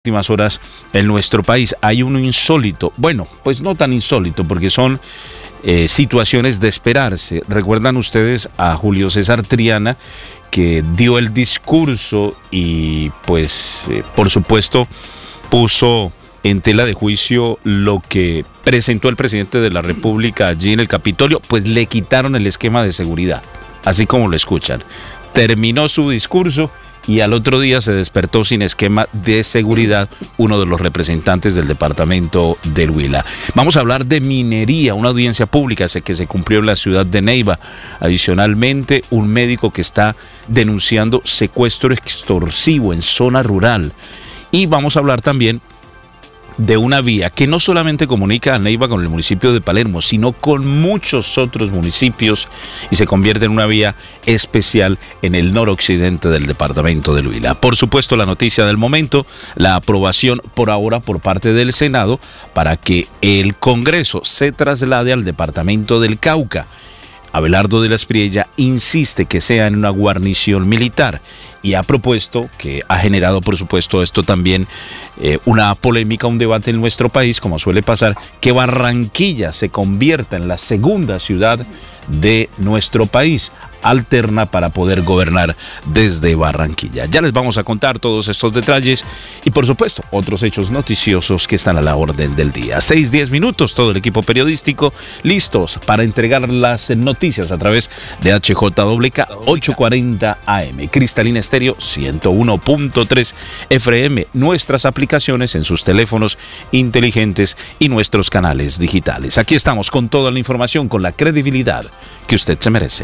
últimas horas en nuestro país. Hay uno insólito, bueno, pues no tan insólito porque son situaciones de esperarse. ¿Recuerdan ustedes a Julio César Triana, que dio el discurso y pues por supuesto puso en tela de juicio lo que presentó el presidente de la República allí en el Capitolio? Pues le quitaron el esquema de seguridad, así como lo escuchan. Terminó su discurso y al otro día se despertó sin esquema de seguridad uno de los representantes del departamento del Huila. Vamos a hablar de minería, una audiencia pública que se cumplió en la ciudad de Neiva. Adicionalmente, un médico que está denunciando secuestro extorsivo en zona rural. Y vamos a hablar también de una vía que no solamente comunica a Neiva con el municipio de Palermo, sino con muchos otros municipios y se convierte en una vía especial en el noroccidente del departamento del Huila. Por supuesto, la noticia del momento, la aprobación por ahora por parte del Senado para que el Congreso se traslade al departamento del Cauca. Abelardo de la Espriella insiste que sea en una guarnición militar y ha propuesto, que ha generado por supuesto esto también una polémica, un debate en nuestro país, como suele pasar, que Barranquilla se convierta en la segunda ciudad de nuestro país, alterna para poder gobernar desde Barranquilla. Ya les vamos a contar todos estos detalles y por supuesto otros hechos noticiosos que están a la orden del día. 6:10 minutos, todo el equipo periodístico listos para entregar las noticias a través de HJWK 840 AM, Cristalina Estéreo 101.3 FM, nuestras aplicaciones en sus teléfonos inteligentes y nuestros canales digitales. Aquí estamos con toda la información, con la credibilidad que usted se merece.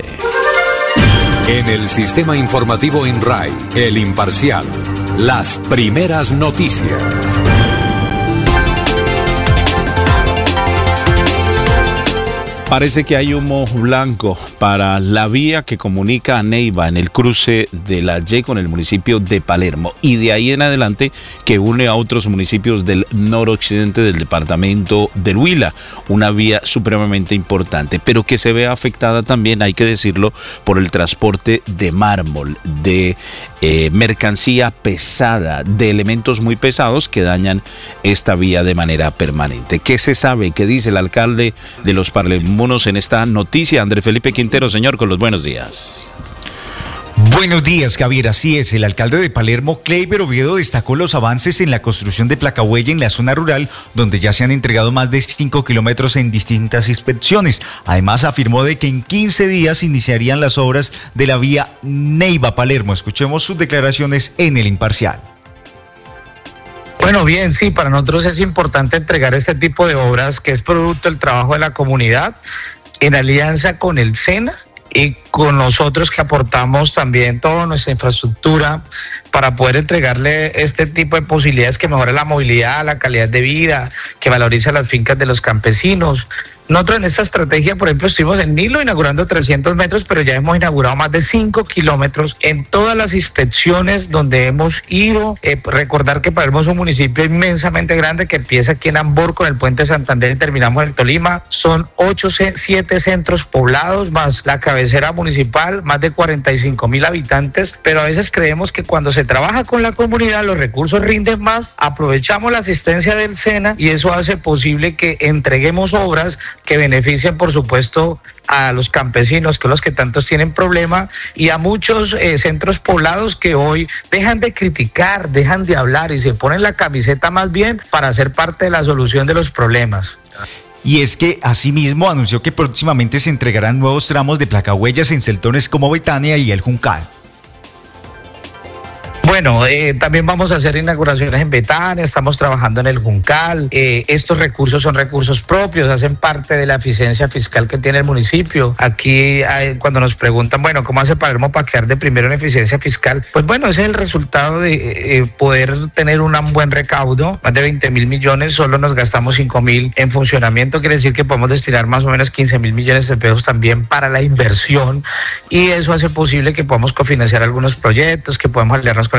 En el sistema informativo INRAI, El Imparcial, las primeras noticias. Parece que hay humo blanco para la vía que comunica a Neiva en el cruce de la Y con el municipio de Palermo y de ahí en adelante que une a otros municipios del noroccidente del departamento del Huila. Una vía supremamente importante, pero que se ve afectada también, hay que decirlo, por el transporte de mármol, de mercancía pesada, de elementos muy pesados que dañan esta vía de manera permanente. ¿Qué se sabe? ¿Qué dice el alcalde de los Palermonos en esta noticia? Andrés Felipe Quintero, señor, con los buenos días. Buenos días, Javier. Así es, el alcalde de Palermo, Kleiber Oviedo, destacó los avances en la construcción de placahuella en la zona rural, donde ya se han entregado más de 5 kilómetros en distintas inspecciones. Además, afirmó de que en 15 días iniciarían las obras de la vía Neiva-Palermo. Escuchemos sus declaraciones en El Imparcial. Bueno, bien, sí, para nosotros es importante entregar este tipo de obras que es producto del trabajo de la comunidad en alianza con el SENA y con nosotros que aportamos también toda nuestra infraestructura para poder entregarle este tipo de posibilidades que mejoran la movilidad, la calidad de vida, que valoriza las fincas de los campesinos. Nosotros en esta estrategia, por ejemplo, estuvimos en Nilo inaugurando 300 metros, pero ya hemos inaugurado más de 5 kilómetros en todas las inspecciones donde hemos ido. Recordar que Palermo es un municipio inmensamente grande que empieza aquí en Ambor con el puente Santander y terminamos en el Tolima. Son 7 centros poblados más la cabecera municipal, más de 45,000 habitantes, pero a veces creemos que cuando se trabaja con la comunidad los recursos rinden más, aprovechamos la asistencia del SENA y eso hace posible que entreguemos obras que benefician, por supuesto, a los campesinos, que son los que tantos tienen problema, y a muchos centros poblados que hoy dejan de criticar, dejan de hablar y se ponen la camiseta más bien para ser parte de la solución de los problemas. Y es que asimismo anunció que próximamente se entregarán nuevos tramos de placahuellas en sectores como Betania y El Juncal. Bueno, también vamos a hacer inauguraciones en Betania, estamos trabajando en el Juncal. Estos recursos son recursos propios, hacen parte de la eficiencia fiscal que tiene el municipio. Aquí cuando nos preguntan, bueno, ¿cómo hace Palermo para quedar de primero en eficiencia fiscal? Pues bueno, ese es el resultado de poder tener un buen recaudo, más de 20,000 millones, solo nos gastamos 5,000 en funcionamiento, quiere decir que podemos destinar más o menos 15,000 millones de pesos también para la inversión y eso hace posible que podamos cofinanciar algunos proyectos, que podemos aliarnos con el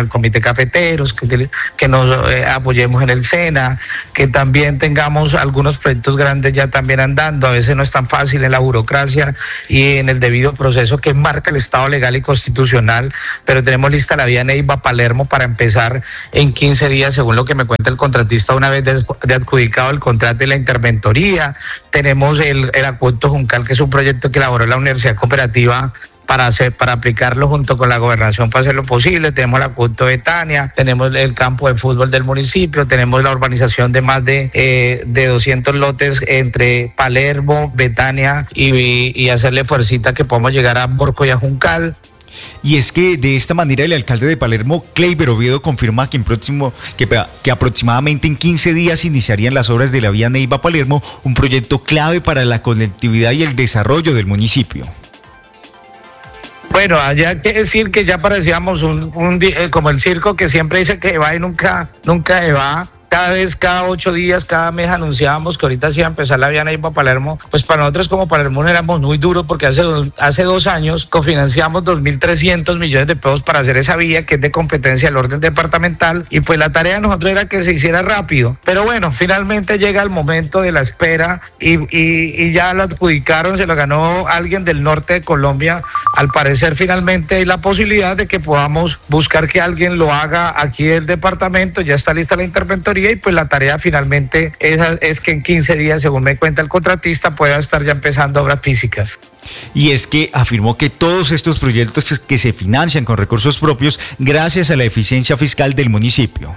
el comité cafeteros, que nos apoyemos en el SENA, que también tengamos algunos proyectos grandes ya también andando. A veces no es tan fácil en la burocracia y en el debido proceso que marca el Estado legal y constitucional, pero tenemos lista la vía Neiva-Palermo para empezar en 15 días, según lo que me cuenta el contratista, una vez de adjudicado el contrato y la interventoría. Tenemos el acueducto Juncal, que es un proyecto que elaboró la Universidad Cooperativa para aplicarlo junto con la gobernación para hacer lo posible. Tenemos el acueducto Betania, tenemos el campo de fútbol del municipio, tenemos la urbanización de más de 200 lotes entre Palermo, Betania y hacerle fuercita que podamos llegar a Borco y a Juncal. Y es que de esta manera el alcalde de Palermo, Kleiber Oviedo, confirma que aproximadamente en 15 días iniciarían las obras de la vía Neiva-Palermo, un proyecto clave para la conectividad y el desarrollo del municipio. Bueno, allá hay que decir que ya parecíamos como el circo que siempre dice que va y nunca se va. Cada 8 días, cada mes anunciábamos que ahorita sí iba a empezar la vía Neiva-Palermo. Pues para nosotros como Palermo éramos muy duros porque hace 2 años cofinanciamos 2.300 millones de pesos para hacer esa vía que es de competencia del orden departamental, y pues la tarea de nosotros era que se hiciera rápido. Pero bueno, finalmente llega el momento de la espera y ya lo adjudicaron, se lo ganó alguien del norte de Colombia. Al parecer finalmente hay la posibilidad de que podamos buscar que alguien lo haga aquí del departamento. Ya está lista la interventoría y pues la tarea finalmente es que en 15 días, según me cuenta el contratista, pueda estar ya empezando obras físicas. Y es que afirmó que todos estos proyectos que se financian con recursos propios gracias a la eficiencia fiscal del municipio.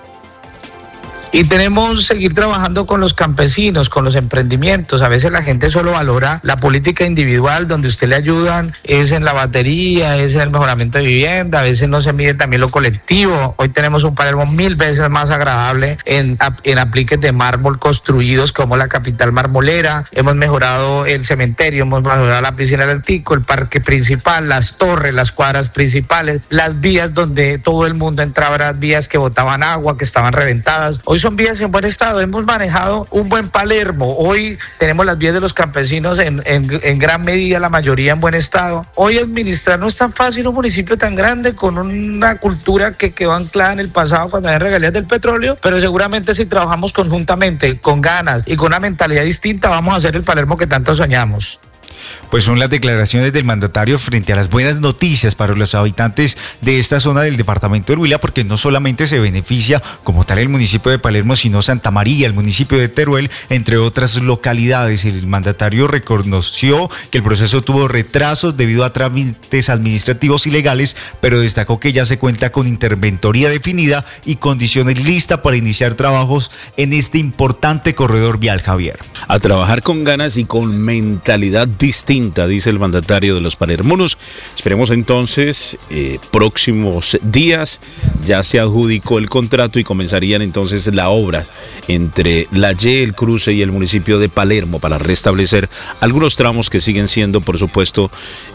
Y tenemos que seguir trabajando con los campesinos, con los emprendimientos. A veces la gente solo valora la política individual, donde usted le ayudan, es en la batería, es en el mejoramiento de vivienda, a veces no se mide también lo colectivo. Hoy tenemos un Palermo 1000 veces más agradable en apliques de mármol construidos como la capital marmolera. Hemos mejorado el cementerio, hemos mejorado la piscina del Tico, el parque principal, las torres, las cuadras principales, las vías donde todo el mundo entraba, eran vías que botaban agua, que estaban reventadas. Hoy son vías en buen estado. Hemos manejado un buen Palermo. Hoy tenemos las vías de los campesinos en gran medida, la mayoría en buen estado. Hoy administrar no es tan fácil un municipio tan grande con una cultura que quedó anclada en el pasado cuando había regalías del petróleo, pero seguramente si trabajamos conjuntamente, con ganas y con una mentalidad distinta, vamos a hacer el Palermo que tanto soñamos. Pues son las declaraciones del mandatario frente a las buenas noticias para los habitantes de esta zona del departamento del Huila, porque no solamente se beneficia como tal el municipio de Palermo, sino Santa María, el municipio de Teruel, entre otras localidades. El mandatario reconoció que el proceso tuvo retrasos debido a trámites administrativos y legales, pero destacó que ya se cuenta con interventoría definida y condiciones listas para iniciar trabajos en este importante corredor vial, Javier. A trabajar con ganas y con mentalidad distinta, dice el mandatario de los palermonos. Esperemos entonces, próximos días, ya se adjudicó el contrato y comenzarían entonces la obra entre la Y, el cruce y el municipio de Palermo para restablecer algunos tramos que siguen siendo, por supuesto,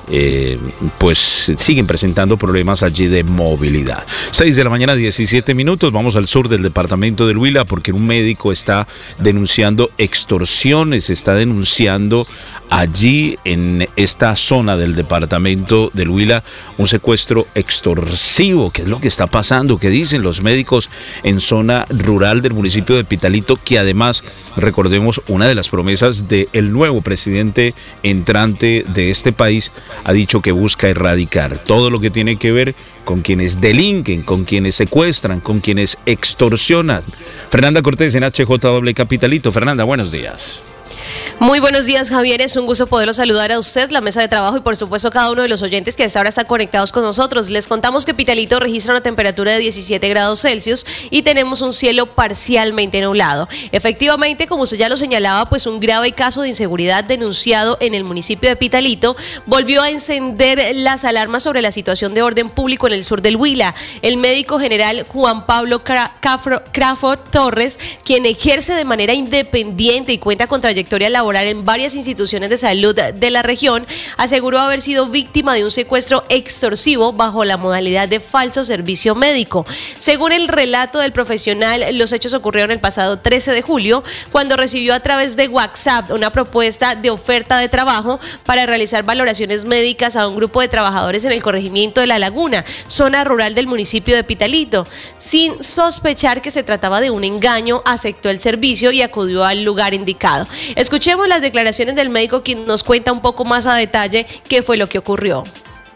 pues siguen presentando problemas allí de movilidad. 6 de la mañana, 17 minutos. Vamos al sur del departamento del Huila porque un médico está denunciando extorsiones, está denunciando allí en esta zona del departamento del Huila un secuestro extorsivo. ¿Qué es lo que está pasando? ¿Qué dicen los médicos en zona rural del municipio de Pitalito? Que además, recordemos, una de las promesas del nuevo presidente entrante de este país ha dicho que busca erradicar todo lo que tiene que ver con quienes delinquen, con quienes secuestran, con quienes extorsionan. Fernanda Cortés en HJW Capitalito. Fernanda, buenos días. Muy buenos días, Javier, es un gusto poderlo saludar a usted, la mesa de trabajo y por supuesto cada uno de los oyentes que hasta ahora están conectados con nosotros. Les contamos que Pitalito registra una temperatura de 17 grados Celsius y tenemos un cielo parcialmente nublado. Efectivamente, como usted ya lo señalaba, pues un grave caso de inseguridad denunciado en el municipio de Pitalito volvió a encender las alarmas sobre la situación de orden público en el sur del Huila. El médico general Juan Pablo Crawford Torres, quien ejerce de manera independiente y cuenta con trayectoria laborar en varias instituciones de salud de la región, aseguró haber sido víctima de un secuestro extorsivo bajo la modalidad de falso servicio médico. Según el relato del profesional, los hechos ocurrieron el pasado 13 de julio, cuando recibió a través de WhatsApp una propuesta de oferta de trabajo para realizar valoraciones médicas a un grupo de trabajadores en el corregimiento de La Laguna, zona rural del municipio de Pitalito. Sin sospechar que se trataba de un engaño, aceptó el servicio y acudió al lugar indicado. Escuchemos las declaraciones del médico, quien nos cuenta un poco más a detalle qué fue lo que ocurrió.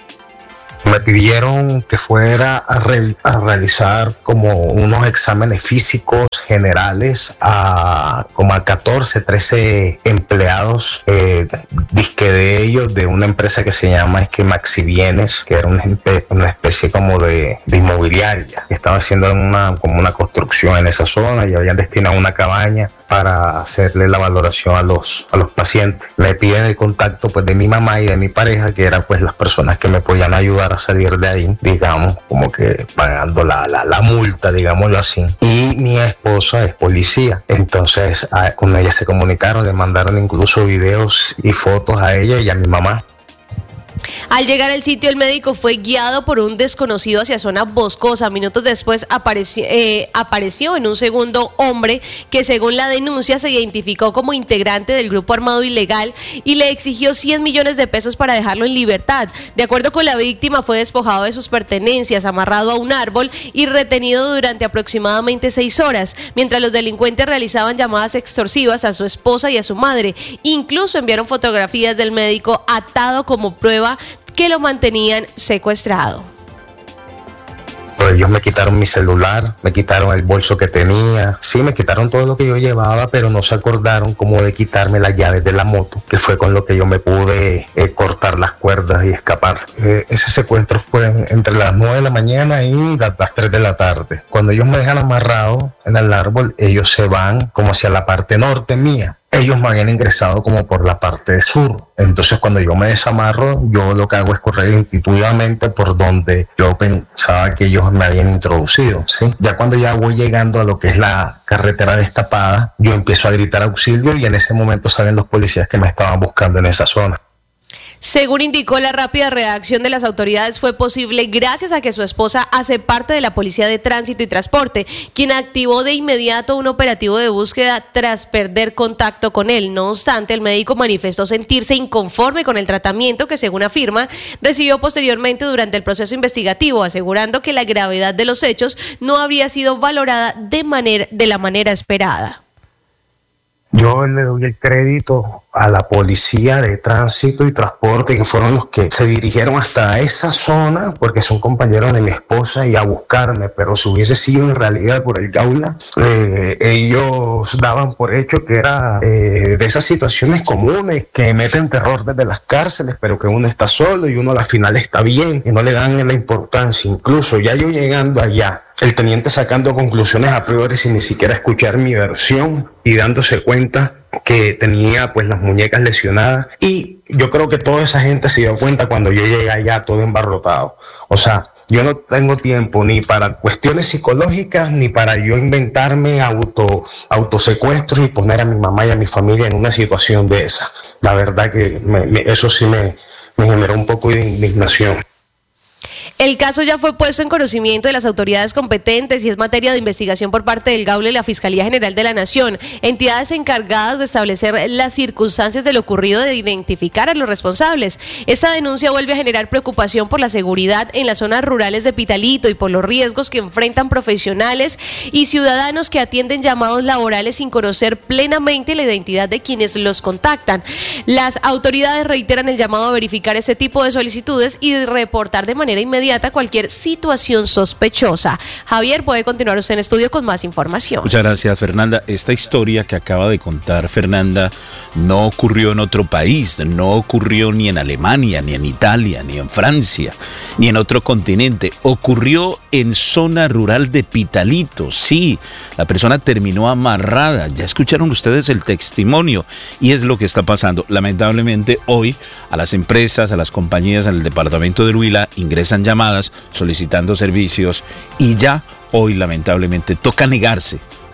Me pidieron que fuera a realizar como unos exámenes físicos generales a como a 14, 13 empleados, disque de ellos, de una empresa que se llama Maxi Bienes, que era una especie como de inmobiliaria. Estaba haciendo como una construcción en esa zona y habían destinado una cabaña para hacerle la valoración a los pacientes. Me piden el contacto pues de mi mamá y de mi pareja, que eran pues las personas que me podían ayudar a salir de ahí, digamos, como que pagando la multa, digámoslo así. Y mi esposa es policía, entonces con ella se comunicaron, le mandaron incluso videos y fotos a ella y a mi mamá. Al llegar al sitio, el médico fue guiado por un desconocido hacia zona boscosa. Minutos después apareció en un segundo hombre que, según la denuncia, se identificó como integrante del grupo armado ilegal y le exigió 100 millones de pesos para dejarlo en libertad. De acuerdo con la víctima, fue despojado de sus pertenencias, amarrado a un árbol y retenido durante aproximadamente 6 horas, mientras los delincuentes realizaban llamadas extorsivas a su esposa y a su madre. Incluso enviaron fotografías del médico atado como prueba que lo mantenían secuestrado. Ellos me quitaron mi celular, me quitaron el bolso que tenía, sí, me quitaron todo lo que yo llevaba, pero no se acordaron como de quitarme las llaves de la moto, que fue con lo que yo me pude cortar las cuerdas y escapar. Ese secuestro fue entre las 9 de la mañana y las 3 de la tarde. Cuando ellos me dejan amarrado en el árbol, ellos se van como hacia la parte norte mía. Ellos me habían ingresado como por la parte sur. Entonces, cuando yo me desamarro, yo lo que hago es correr intuitivamente por donde yo pensaba que ellos me habían introducido, ¿sí? Ya cuando ya voy llegando a lo que es la carretera destapada, yo empiezo a gritar auxilio y en ese momento salen los policías que me estaban buscando en esa zona. Según indicó, la rápida reacción de las autoridades fue posible gracias a que su esposa hace parte de la Policía de Tránsito y Transporte, quien activó de inmediato un operativo de búsqueda tras perder contacto con él. No obstante, el médico manifestó sentirse inconforme con el tratamiento que, según afirma, recibió posteriormente durante el proceso investigativo, asegurando que la gravedad de los hechos no habría sido valorada de la manera esperada. Yo le doy el crédito a la Policía de Tránsito y Transporte, que fueron los que se dirigieron hasta esa zona, porque son compañeros de mi esposa, y a buscarme. Pero si hubiese sido en realidad por el Gaula, ellos daban por hecho que era de esas situaciones comunes que meten terror desde las cárceles, pero que uno está solo y uno a la final está bien, y no le dan la importancia. Incluso ya yo llegando allá, el teniente sacando conclusiones a priori sin ni siquiera escuchar mi versión y dándose cuenta que tenía pues las muñecas lesionadas, y yo creo que toda esa gente se dio cuenta cuando yo llegué allá todo embarrotado. O sea, yo no tengo tiempo ni para cuestiones psicológicas ni para yo inventarme autosecuestros y poner a mi mamá y a mi familia en una situación de esa. La verdad que eso sí me generó un poco de indignación. El caso ya fue puesto en conocimiento de las autoridades competentes y es materia de investigación por parte del Gaula y la Fiscalía General de la Nación, entidades encargadas de establecer las circunstancias de lo ocurrido, de identificar a los responsables. Esta denuncia vuelve a generar preocupación por la seguridad en las zonas rurales de Pitalito y por los riesgos que enfrentan profesionales y ciudadanos que atienden llamados laborales sin conocer plenamente la identidad de quienes los contactan. Las autoridades reiteran el llamado a verificar este tipo de solicitudes y de reportar de manera inmediata cualquier situación sospechosa. Javier, puede continuar usted en estudio con más información. Muchas gracias, Fernanda. Esta historia que acaba de contar Fernanda no ocurrió en otro país, no ocurrió ni en Alemania, ni en Italia, ni en Francia, ni en otro continente. Ocurrió en zona rural de Pitalito. Sí, la persona terminó amarrada. Ya escucharon ustedes el testimonio y es lo que está pasando. Lamentablemente hoy a las empresas, a las compañías en el departamento del Huila ingresan llamadas solicitando servicios y ya hoy lamentablemente toca negarse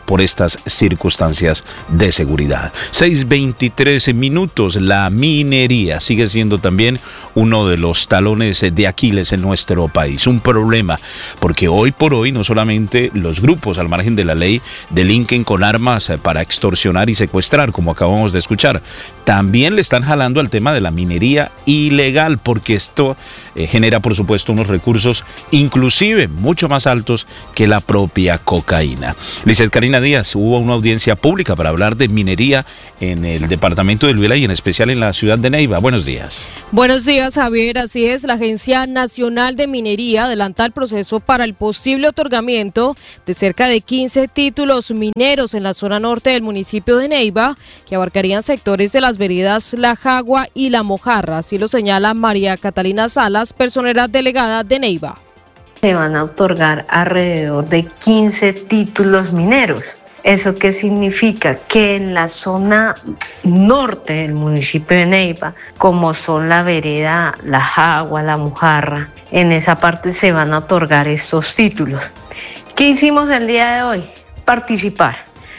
por estas circunstancias de seguridad. 6:23 minutos. La minería sigue siendo también uno de los talones de Aquiles en nuestro país. Un problema, porque hoy por hoy no solamente los grupos al margen de la ley delinquen con armas para extorsionar y secuestrar, como acabamos de escuchar, también le están jalando al tema de la minería ilegal, porque esto genera, por supuesto, unos recursos inclusive mucho más altos que la propia cocaína. Lizeth Karina Díaz, hubo una audiencia pública para hablar de minería en el departamento del Huila y en especial en la ciudad de Neiva. Buenos días. Buenos días, Javier. Así es, la Agencia Nacional de Minería adelanta el proceso para el posible otorgamiento de cerca de 15 títulos mineros en la zona norte del municipio de Neiva, que abarcarían sectores de las veredas La Jagua y La Mojarra. Así lo señala María Catalina Salas, personera delegada de Neiva. Se van a otorgar alrededor de 15 títulos mineros. ¿Eso qué significa? Que en la zona norte del municipio de Neiva, como son la vereda La Jagua, La Mojarra, en esa parte se van a otorgar estos títulos. ¿Qué hicimos el día de hoy? Participar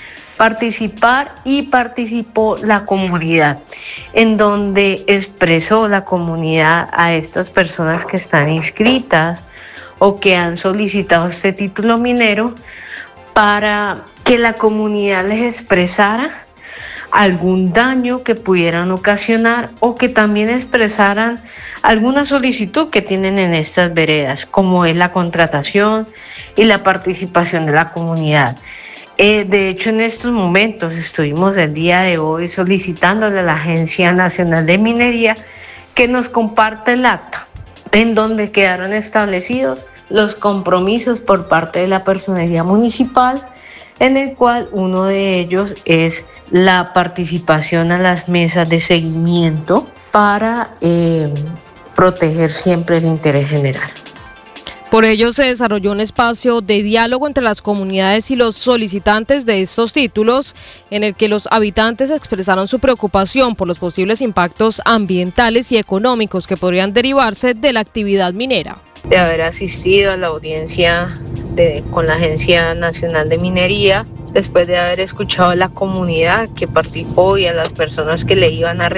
y participó la comunidad, en donde expresó la comunidad a estas personas que están inscritas o que han solicitado este título minero, para que la comunidad les expresara algún daño que pudieran ocasionar o que también expresaran alguna solicitud que tienen en estas veredas, como es la contratación y la participación de la comunidad. De hecho, en estos momentos estuvimos el día de hoy solicitándole a la Agencia Nacional de Minería que nos comparta el acta en donde quedaron establecidos los compromisos por parte de la personería municipal, en el cual uno de ellos es la participación a las mesas de seguimiento para proteger siempre el interés general. Por ello se desarrolló un espacio de diálogo entre las comunidades y los solicitantes de estos títulos, en el que los habitantes expresaron su preocupación por los posibles impactos ambientales y económicos que podrían derivarse de la actividad minera. De haber asistido a la audiencia con la Agencia Nacional de Minería, después de haber escuchado a la comunidad que participó y a las personas que le iban a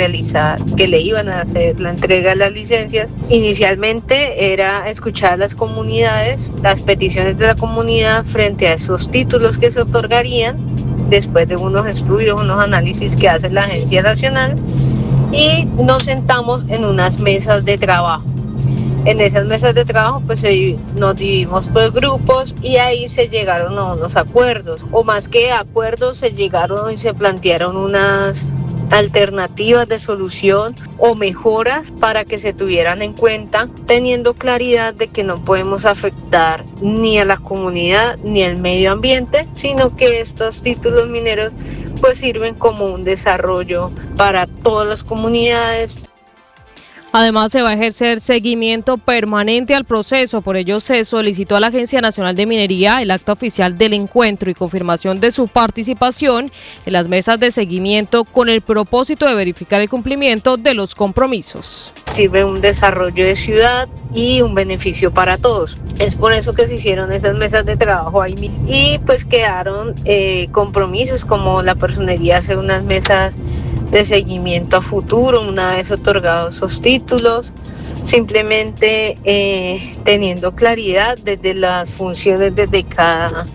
hacer la entrega de las licencias. Inicialmente era escuchar a las comunidades, las peticiones de la comunidad frente a esos títulos que se otorgarían, después de unos estudios, unos análisis que hace la Agencia Nacional, y nos sentamos en unas mesas de trabajo. En esas mesas de trabajo pues nos dividimos por grupos y ahí se llegaron a unos acuerdos, o más que acuerdos, se llegaron y se plantearon unas alternativas de solución o mejoras para que se tuvieran en cuenta, teniendo claridad de que no podemos afectar ni a la comunidad ni al medio ambiente, sino que estos títulos mineros pues sirven como un desarrollo para todas las comunidades. Además, se va a ejercer seguimiento permanente al proceso. Por ello, se solicitó a la Agencia Nacional de Minería el acta oficial del encuentro y confirmación de su participación en las mesas de seguimiento, con el propósito de verificar el cumplimiento de los compromisos. Sirve un desarrollo de ciudad y un beneficio para todos. Es por eso que se hicieron esas mesas de trabajo ahí mismo. Y pues quedaron compromisos, como la personería hace unas mesas de seguimiento a futuro una vez otorgados esos títulos, simplemente teniendo claridad desde las funciones de cada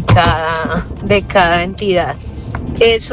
entidad. Eso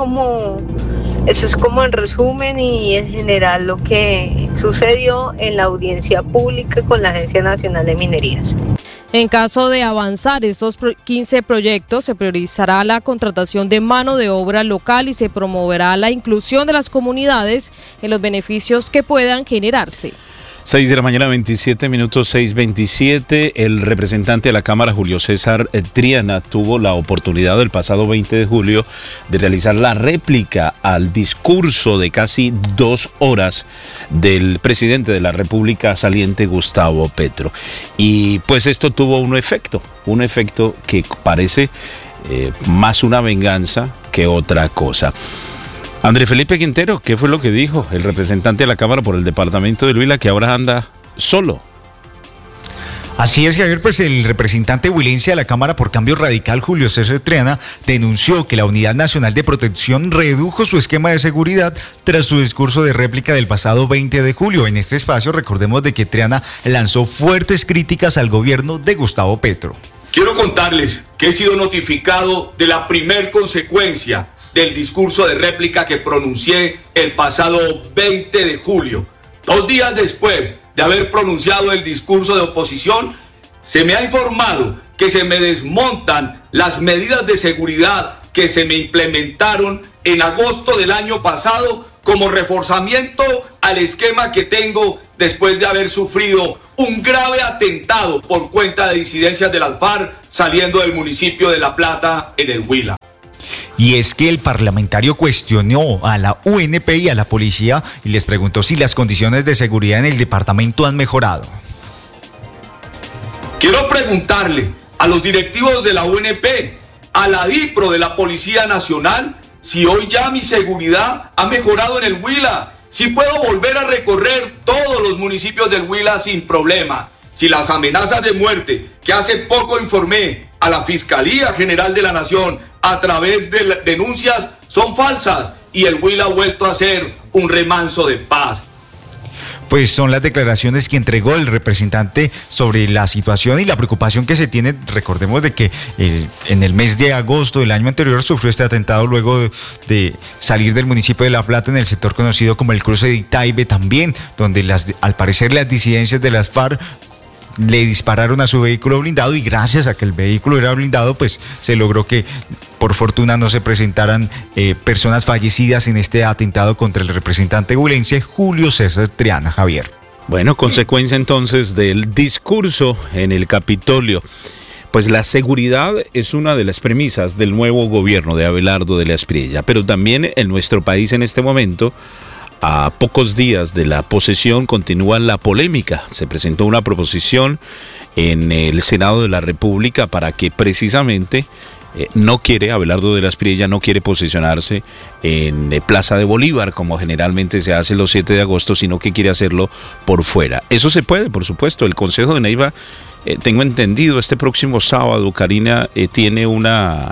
es como en resumen y en general lo que sucedió en la audiencia pública con la Agencia Nacional de Minerías. En caso de avanzar estos 15 proyectos, se priorizará la contratación de mano de obra local y se promoverá la inclusión de las comunidades en los beneficios que puedan generarse. 6 de la mañana, 27 minutos, 6:27. El representante de la Cámara, Julio César Triana, tuvo la oportunidad el pasado 20 de julio de realizar la réplica al discurso de casi 2 horas del presidente de la República saliente, Gustavo Petro. Y pues esto tuvo un efecto que parece más una venganza que otra cosa. André Felipe Quintero, ¿qué fue lo que dijo el representante de la Cámara por el departamento del Huila, que ahora anda solo? Así es, Javier, pues el representante huilense de la Cámara por Cambio Radical, Julio César Triana, denunció que la Unidad Nacional de Protección redujo su esquema de seguridad tras su discurso de réplica del pasado 20 de julio. En este espacio, recordemos de que Triana lanzó fuertes críticas al gobierno de Gustavo Petro. Quiero contarles que he sido notificado de la primer consecuencia del discurso de réplica que pronuncié el pasado 20 de julio. 2 días después de haber pronunciado el discurso de oposición, se me ha informado que se me desmontan las medidas de seguridad que se me implementaron en agosto del año pasado como reforzamiento al esquema que tengo después de haber sufrido un grave atentado por cuenta de disidencias de las FARC saliendo del municipio de La Plata en el Huila. Y es que el parlamentario cuestionó a la UNP y a la policía y les preguntó si las condiciones de seguridad en el departamento han mejorado. Quiero preguntarle a los directivos de la UNP, a la DIPRO de la Policía Nacional, si hoy ya mi seguridad ha mejorado en el Huila, si puedo volver a recorrer todos los municipios del Huila sin problema, si las amenazas de muerte que hace poco informé a la Fiscalía General de la Nación a través de denuncias son falsas y el Huila ha vuelto a ser un remanso de paz. Pues son las declaraciones que entregó el representante sobre la situación y la preocupación que se tiene. Recordemos de que en el mes de agosto del año anterior sufrió este atentado luego de salir del municipio de La Plata en el sector conocido como el cruce de Itaibe también, donde al parecer las disidencias de las FARC le dispararon a su vehículo blindado y gracias a que el vehículo era blindado, pues se logró que por fortuna no se presentaran personas fallecidas en este atentado contra el representante huilense Julio César Triana, Javier. Bueno, consecuencia entonces del discurso en el Capitolio. Pues la seguridad es una de las premisas del nuevo gobierno de Abelardo de la Espriella, pero también en nuestro país en este momento, a pocos días de la posesión, continúa la polémica. Se presentó una proposición en el Senado de la República para que precisamente Abelardo de la Espriella no quiere posesionarse en Plaza de Bolívar, como generalmente se hace los 7 de agosto, sino que quiere hacerlo por fuera. Eso se puede, por supuesto. El Consejo de Neiva, tengo entendido, este próximo sábado, Karina, tiene una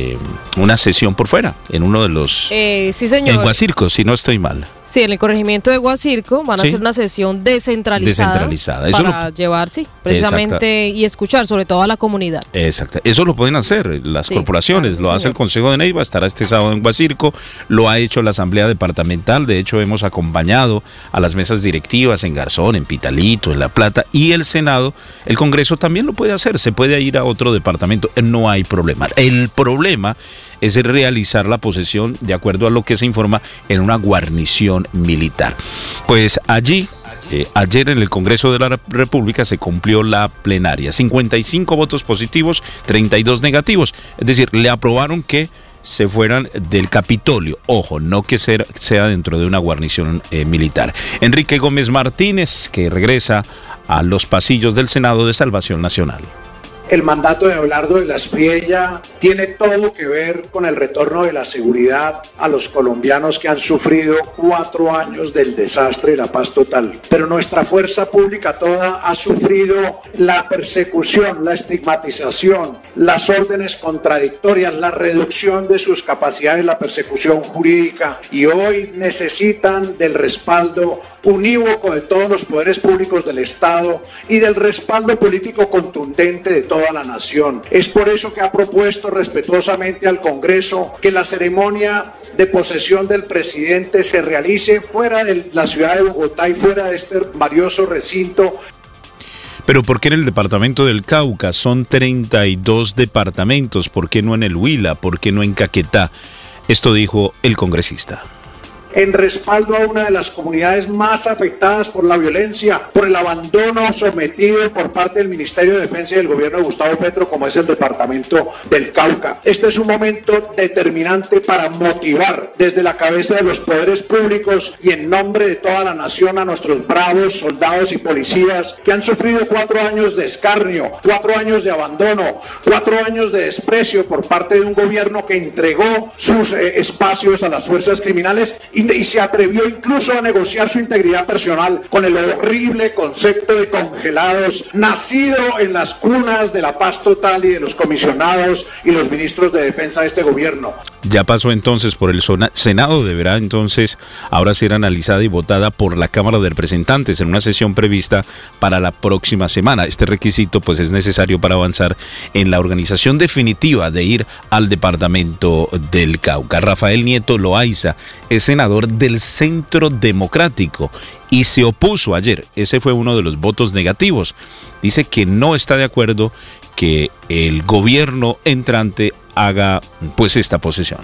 sesión por fuera, en uno de los... sí, señor. En Guacirco, si no estoy mal. Sí, en el corregimiento de Guacirco van a hacer una sesión descentralizada para llevar, precisamente, y escuchar sobre todo a la comunidad. Exacto, eso lo pueden hacer las corporaciones, lo hace el Consejo de Neiva, estará este sábado en Guacirco, lo ha hecho la Asamblea Departamental, de hecho hemos acompañado a las mesas directivas en Garzón, en Pitalito, en La Plata, y el Senado, el Congreso también lo puede hacer, se puede ir a otro departamento, no hay problema. El problema es realizar la posesión, de acuerdo a lo que se informa, en una guarnición militar. Pues allí, ayer en el Congreso de la República se cumplió la plenaria. 55 votos positivos, 32 negativos. Es decir, le aprobaron que se fueran del Capitolio. Ojo, no que sea dentro de una guarnición militar. Enrique Gómez Martínez, que regresa a los pasillos del Senado de Salvación Nacional. El mandato de Abelardo de la Espriella tiene todo que ver con el retorno de la seguridad a los colombianos que han sufrido 4 años del desastre y la paz total. Pero nuestra fuerza pública toda ha sufrido la persecución, la estigmatización, las órdenes contradictorias, la reducción de sus capacidades, la persecución jurídica, y hoy necesitan del respaldo unívoco de todos los poderes públicos del Estado y del respaldo político contundente de toda la nación. Es por eso que ha propuesto respetuosamente al Congreso que la ceremonia de posesión del presidente se realice fuera de la ciudad de Bogotá y fuera de este valioso recinto. Pero ¿por qué en el departamento del Cauca? Son 32 departamentos. ¿Por qué no en el Huila? ¿Por qué no en Caquetá? Esto dijo el congresista. En respaldo a una de las comunidades más afectadas por la violencia, por el abandono sometido por parte del Ministerio de Defensa y del gobierno de Gustavo Petro, como es el departamento del Cauca. Este es un momento determinante para motivar desde la cabeza de los poderes públicos y en nombre de toda la nación a nuestros bravos soldados y policías que han sufrido 4 años de escarnio, 4 años de abandono, 4 años de desprecio por parte de un gobierno que entregó sus espacios a las fuerzas criminales y y se atrevió incluso a negociar su integridad personal con el horrible concepto de congelados, nacido en las cunas de la paz total y de los comisionados y los ministros de defensa de este gobierno. Ya pasó entonces por el Senado, deberá entonces ahora ser analizada y votada por la Cámara de Representantes en una sesión prevista para la próxima semana. Este requisito pues es necesario para avanzar en la organización definitiva de ir al departamento del Cauca. Rafael Nieto Loaiza es senador del Centro Democrático y se opuso ayer. Ese fue uno de los votos negativos. Dice que no está de acuerdo que el gobierno entrante haga pues esta posesión.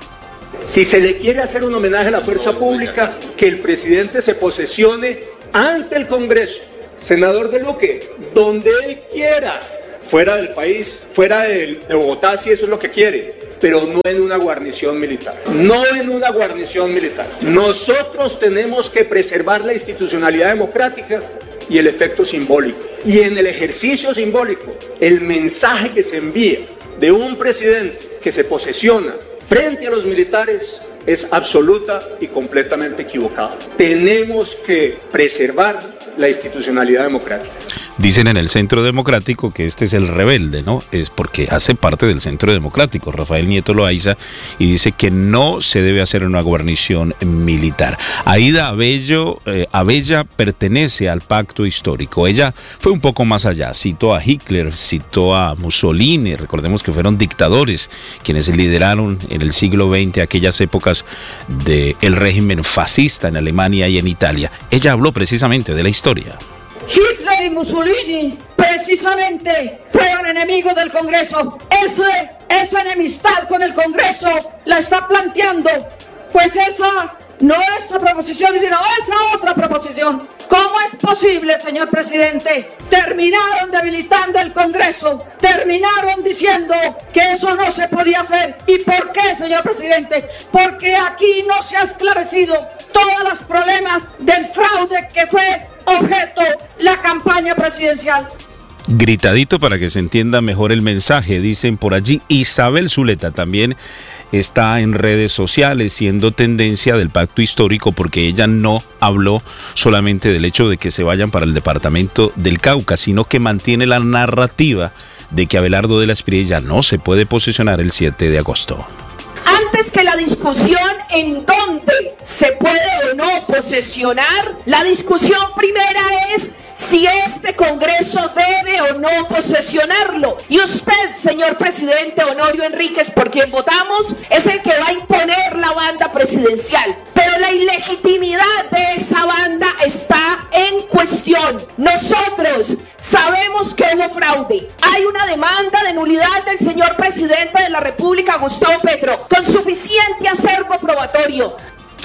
Si se le quiere hacer un homenaje a la fuerza pública, que el presidente se posesione ante el Congreso, senador de Luque, donde él quiera, fuera del país, fuera de Bogotá, si eso es lo que quiere, pero no en una guarnición militar. No en una guarnición militar. Nosotros tenemos que preservar la institucionalidad democrática y el efecto simbólico. Y en el ejercicio simbólico, el mensaje que se envía de un presidente que se posesiona frente a los militares es absoluta y completamente equivocado. Tenemos que preservar la institucionalidad democrática. Dicen en el Centro Democrático que este es el rebelde, ¿no? Es porque hace parte del Centro Democrático, Rafael Nieto Loaiza, y dice que no se debe hacer una guarnición militar. Aída Abella pertenece al pacto histórico. Ella fue un poco más allá, citó a Hitler, citó a Mussolini, recordemos que fueron dictadores quienes lideraron en el siglo XX aquellas épocas del régimen fascista en Alemania y en Italia. Ella habló precisamente de la historia. Hitler y Mussolini precisamente fueron enemigos del Congreso. Esa enemistad con el Congreso la está planteando, pues esa no esta proposición, sino esa otra proposición. ¿Cómo es posible, señor presidente? Terminaron debilitando el Congreso, terminaron diciendo que eso no se podía hacer. ¿Y por qué, señor presidente? Porque aquí no se ha esclarecido todos los problemas del fraude que fue objeto la campaña presidencial. Gritadito para que se entienda mejor el mensaje, dicen por allí. Isabel Zuleta también está en redes sociales siendo tendencia del pacto histórico porque ella no habló solamente del hecho de que se vayan para el departamento del Cauca, sino que mantiene la narrativa de que Abelardo de la Espriella no se puede posesionar el 7 de agosto. Antes que la discusión en dónde se puede o no posesionar, la discusión primera es si este Congreso debe o no posesionarlo. Y usted, señor presidente Honorio Enríquez, por quien votamos, es el que va a imponer la banda presidencial. Pero la ilegitimidad de esa banda está en cuestión. Nosotros sabemos que hubo fraude. Hay una demanda de nulidad del señor presidente de la República, Gustavo Petro, con suficiente acervo probatorio.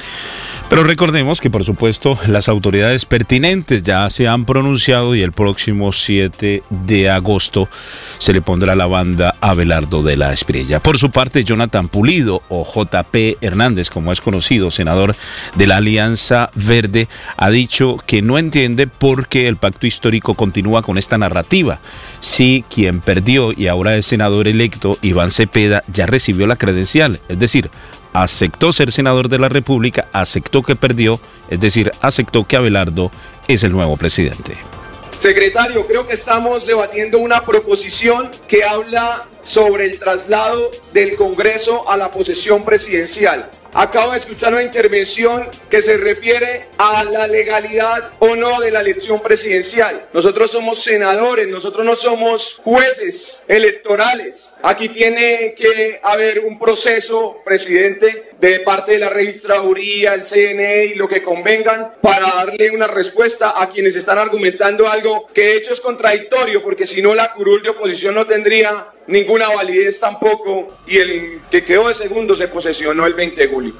Pero recordemos que, por supuesto, las autoridades pertinentes ya se han pronunciado y el próximo 7 de agosto se le pondrá la banda a Abelardo de la Espriella. Por su parte, Jonathan Pulido, o JP Hernández, como es conocido, senador de la Alianza Verde, ha dicho que no entiende por qué el pacto histórico continúa con esta narrativa. Si quien perdió y ahora es senador electo, Iván Cepeda, ya recibió la credencial, es decir, aceptó ser senador de la República, aceptó que perdió, es decir, aceptó que Abelardo es el nuevo presidente. Secretario, creo que estamos debatiendo una proposición que habla sobre el traslado del Congreso a la posesión presidencial. Acabo de escuchar una intervención que se refiere a la legalidad o no de la elección presidencial. Nosotros somos senadores, nosotros no somos jueces electorales. Aquí tiene que haber un proceso, presidente, de parte de la registraduría, el CNE y lo que convengan para darle una respuesta a quienes están argumentando algo que de hecho es contradictorio, porque si no la curul de oposición no tendría ninguna validez tampoco, y el que quedó de segundo se posesionó el 20 de julio.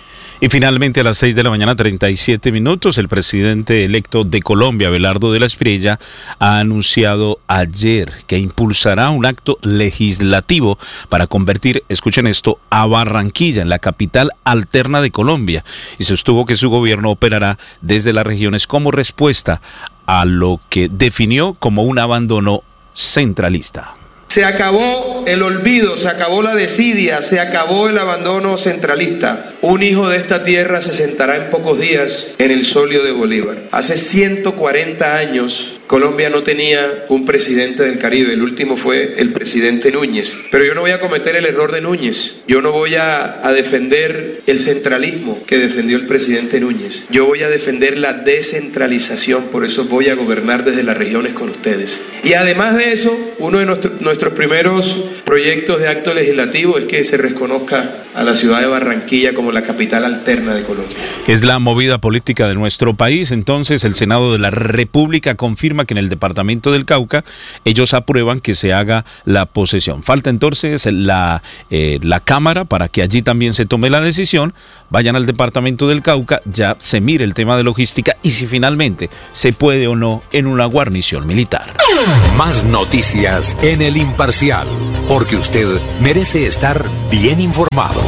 Y finalmente a las 6 de la mañana 37 minutos, el presidente electo de Colombia, Abelardo de la Espriella, ha anunciado ayer que impulsará un acto legislativo para convertir, escuchen esto, a Barranquilla en la capital alterna de Colombia, y sostuvo que su gobierno operará desde las regiones como respuesta a lo que definió como un abandono centralista. Se acabó el olvido, se acabó la desidia, se acabó el abandono centralista. Un hijo de esta tierra se sentará en pocos días en el solio de Bolívar. Hace 140 años Colombia no tenía un presidente del Caribe, el último fue el presidente Núñez. Pero yo no voy a cometer el error de Núñez, yo no voy a defender el centralismo que defendió el presidente Núñez. Yo voy a defender la descentralización, por eso voy a gobernar desde las regiones con ustedes. Y además de eso, uno de nuestros primeros proyectos de acto legislativo es que se reconozca a la ciudad de Barranquilla como la capital alterna de Colombia. Es la movida política de nuestro país. Entonces el Senado de la República confirma que en el departamento del Cauca ellos aprueban que se haga la posesión. Falta entonces la Cámara para que allí también se tome la decisión. Vayan al departamento del Cauca, ya se mire el tema de logística y si finalmente se puede o no en una guarnición militar. Más noticias en El Imparcial, porque usted merece estar bien informado.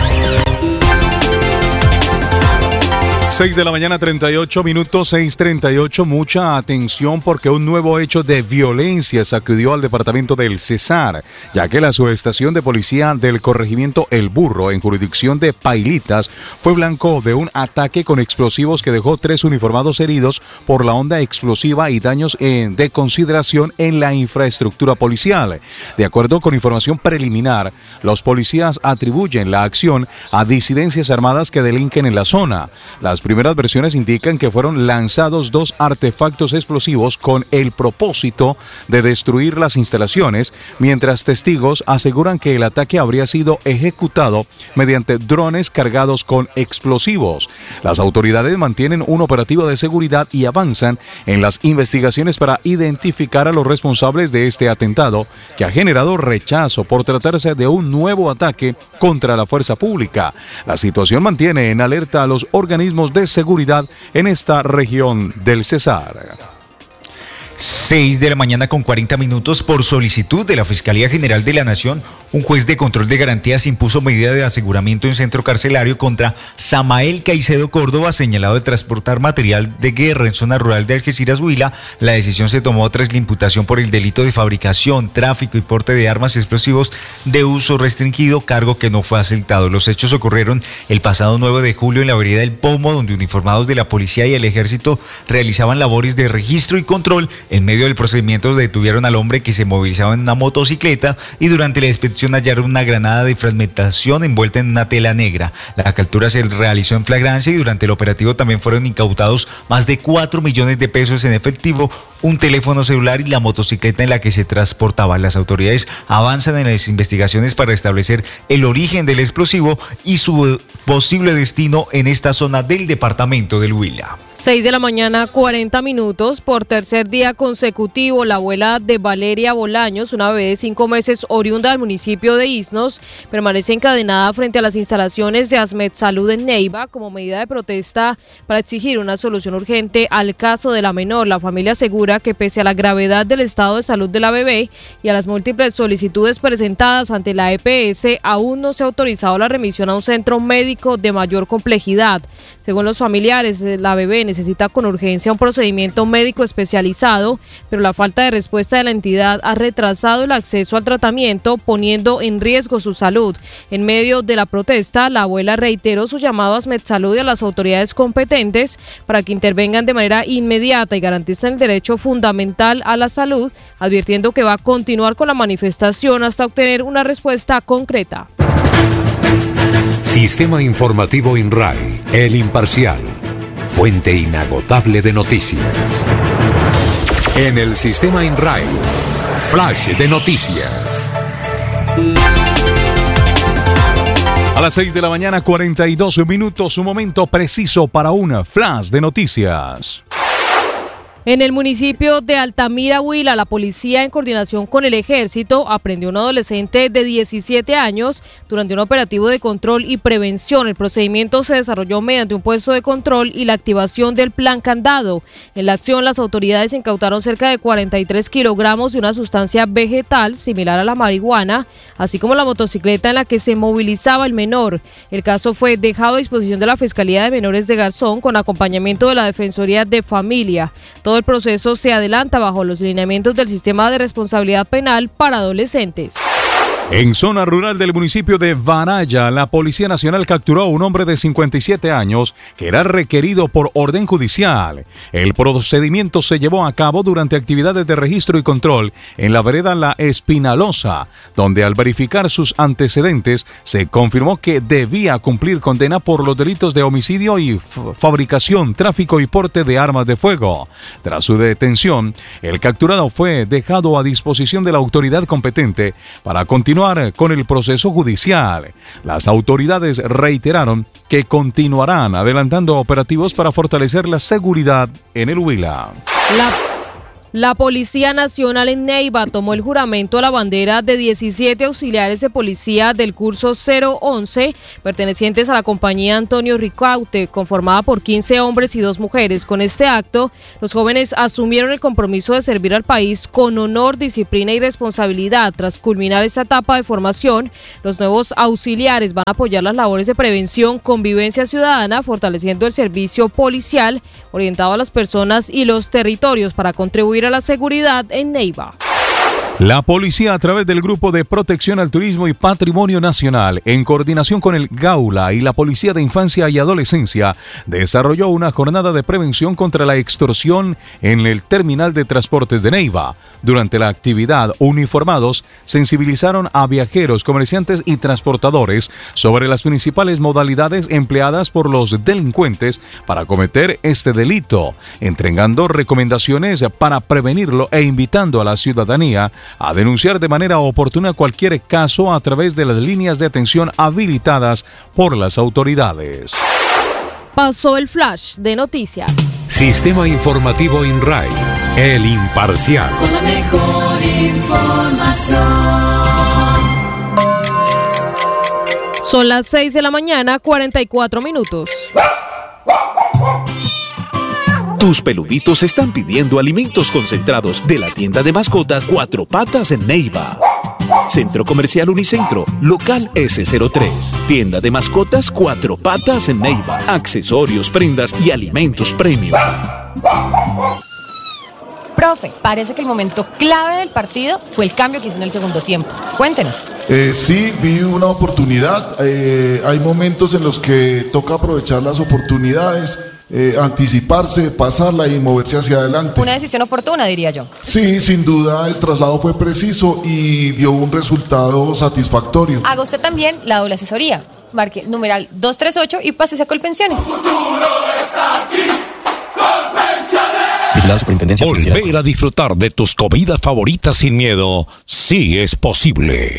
6 de la mañana, 38 minutos, 6:38. Mucha atención porque un nuevo hecho de violencia sacudió al departamento del Cesar, ya que la subestación de policía del corregimiento El Burro, en jurisdicción de Pailitas, fue blanco de un ataque con explosivos que dejó 3 uniformados heridos por la onda explosiva y daños de consideración en la infraestructura policial. De acuerdo con información preliminar, los policías atribuyen la acción a disidencias armadas que delinquen en la zona. Las primeras versiones indican que fueron lanzados 2 artefactos explosivos con el propósito de destruir las instalaciones, mientras testigos aseguran que el ataque habría sido ejecutado mediante drones cargados con explosivos. Las autoridades mantienen un operativo de seguridad y avanzan en las investigaciones para identificar a los responsables de este atentado, que ha generado rechazo por tratarse de un nuevo ataque contra la fuerza pública. La situación mantiene en alerta a los organismos de seguridad en esta región del Cesar. 6 de la mañana con 40 minutos. Por solicitud de la Fiscalía General de la Nación, un juez de control de garantías impuso medida de aseguramiento en centro carcelario contra Samael Caicedo Córdoba, señalado de transportar material de guerra en zona rural de Algeciras, Huila. La decisión se tomó tras la imputación por el delito de fabricación, tráfico y porte de armas y explosivos de uso restringido, cargo que no fue aceptado. Los hechos ocurrieron el pasado 9 de julio en la vereda del Pomo, donde uniformados de la policía y el ejército realizaban labores de registro y control. En medio del procedimiento detuvieron al hombre que se movilizaba en una motocicleta y durante la inspección hallaron una granada de fragmentación envuelta en una tela negra. La captura se realizó en flagrancia y durante el operativo también fueron incautados más de 4 millones de pesos en efectivo, un teléfono celular y la motocicleta en la que se transportaba. Las autoridades avanzan en las investigaciones para establecer el origen del explosivo y su posible destino en esta zona del departamento del Huila. 6 de la mañana, 40 minutos. Por tercer día consecutivo, la abuela de Valeria Bolaños, una bebé de 5 meses oriunda del municipio de Isnos, permanece encadenada frente a las instalaciones de Asmed Salud en Neiva como medida de protesta para exigir una solución urgente al caso de la menor. La familia asegura que pese a la gravedad del estado de salud de la bebé y a las múltiples solicitudes presentadas ante la EPS, aún no se ha autorizado la remisión a un centro médico de mayor complejidad. Según los familiares, la bebé necesita con urgencia un procedimiento médico especializado, pero la falta de respuesta de la entidad ha retrasado el acceso al tratamiento, poniendo en riesgo su salud. En medio de la protesta, la abuela reiteró su llamado a Asmed Salud y a las autoridades competentes para que intervengan de manera inmediata y garanticen el derecho fundamental a la salud, advirtiendo que va a continuar con la manifestación hasta obtener una respuesta concreta. Sistema Informativo INRAI, El Imparcial, fuente inagotable de noticias. En el Sistema INRAI, Flash de Noticias. A las 6 de la mañana, 42 minutos, un momento preciso para una Flash de Noticias. En el municipio de Altamira, Huila, la policía, en coordinación con el ejército, aprendió a un adolescente de 17 años durante un operativo de control y prevención. El procedimiento se desarrolló mediante un puesto de control y la activación del plan candado. En la acción, las autoridades incautaron cerca de 43 kilogramos de una sustancia vegetal similar a la marihuana, así como la motocicleta en la que se movilizaba el menor. El caso fue dejado a disposición de la Fiscalía de Menores de Garzón con acompañamiento de la Defensoría de Familia. Todo el proceso se adelanta bajo los lineamientos del Sistema de Responsabilidad Penal para Adolescentes. En zona rural del municipio de Varaya, la Policía Nacional capturó a un hombre de 57 años que era requerido por orden judicial. El procedimiento se llevó a cabo durante actividades de registro y control en la vereda La Espinalosa, donde al verificar sus antecedentes se confirmó que debía cumplir condena por los delitos de homicidio y fabricación, tráfico y porte de armas de fuego. Tras su detención, el capturado fue dejado a disposición de la autoridad competente para continuar con el proceso judicial. Las autoridades reiteraron que continuarán adelantando operativos para fortalecer la seguridad en el Huila. La Policía Nacional en Neiva tomó el juramento a la bandera de 17 auxiliares de policía del curso 011, pertenecientes a la compañía Antonio Ricaute, conformada por 15 hombres y 2 mujeres. Con este acto, los jóvenes asumieron el compromiso de servir al país con honor, disciplina y responsabilidad. Tras culminar esta etapa de formación, los nuevos auxiliares van a apoyar las labores de prevención, convivencia ciudadana, fortaleciendo el servicio policial orientado a las personas y los territorios para contribuir a la seguridad en Neiva. La policía, a través del Grupo de Protección al Turismo y Patrimonio Nacional, en coordinación con el Gaula y la Policía de Infancia y Adolescencia, desarrolló una jornada de prevención contra la extorsión en el terminal de transportes de Neiva. Durante la actividad, uniformados sensibilizaron a viajeros, comerciantes y transportadores sobre las principales modalidades empleadas por los delincuentes para cometer este delito, entregando recomendaciones para prevenirlo e invitando a la ciudadanía a denunciar de manera oportuna cualquier caso a través de las líneas de atención habilitadas por las autoridades. Pasó el flash de noticias. Sistema Informativo INRAI, el imparcial. Con la mejor información. Son las 6 de la mañana, 44 minutos. Tus peluditos están pidiendo alimentos concentrados de la tienda de mascotas Cuatro Patas en Neiva. Centro Comercial Unicentro, local S03. Tienda de mascotas Cuatro Patas en Neiva. Accesorios, prendas y alimentos premium. Profe, parece que el momento clave del partido fue el cambio que hizo en el segundo tiempo. Cuéntenos. Sí, vi una oportunidad. Hay momentos en los que toca aprovechar las oportunidades, anticiparse, pasarla y moverse hacia adelante. Una decisión oportuna, diría yo. Sí, sin duda el traslado fue preciso y dio un resultado satisfactorio. Haga usted también la doble asesoría. Marque numeral 238 y pásese a Colpensiones. Volver a disfrutar de tus comidas favoritas sin miedo, sí es posible.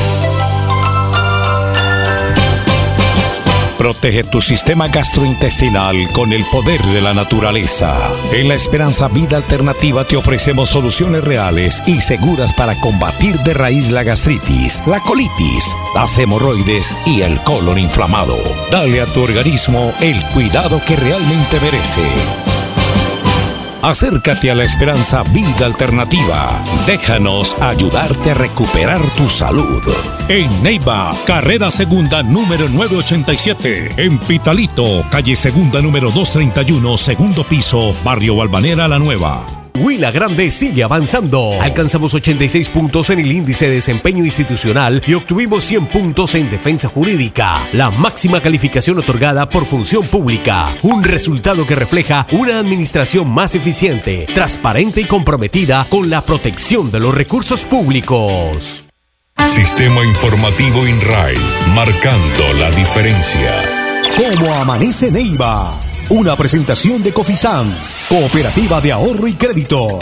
Protege tu sistema gastrointestinal con el poder de la naturaleza. En la Esperanza Vida Alternativa te ofrecemos soluciones reales y seguras para combatir de raíz la gastritis, la colitis, las hemorroides y el colon inflamado. Dale a tu organismo el cuidado que realmente merece. Acércate a la Esperanza Vida Alternativa. Déjanos ayudarte a recuperar tu salud. En Neiva, carrera segunda número 987. En Pitalito, calle segunda número 231, segundo piso, barrio Balvanera La Nueva. Huila Grande sigue avanzando. Alcanzamos 86 puntos en el índice de desempeño institucional y obtuvimos 100 puntos en defensa jurídica, la máxima calificación otorgada por función pública. Un resultado que refleja una administración más eficiente, transparente y comprometida con la protección de los recursos públicos. Sistema Informativo INRAI, marcando la diferencia. ¿Cómo amanece Neiva? Una presentación de Cofisam, Cooperativa de Ahorro y Crédito.